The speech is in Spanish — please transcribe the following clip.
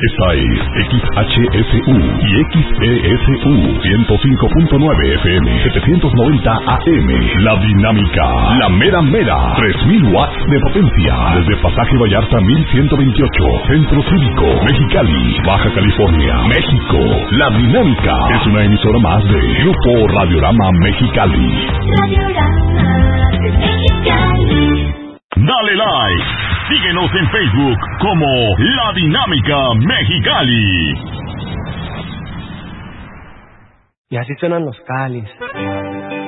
Esta es XHSU y XESU 105.9 FM 790 AM. La Dinámica, la mera mera, 3000 watts de potencia. Desde Pasaje Vallarta 1128, Centro Cívico, Mexicali, Baja California, México. La Dinámica es una emisora más de Grupo Radiorama Mexicali. Radiorama Mexicali. Dale like. Síguenos en Facebook como La Dinámica Mexicali. Y así suenan los Cáliz.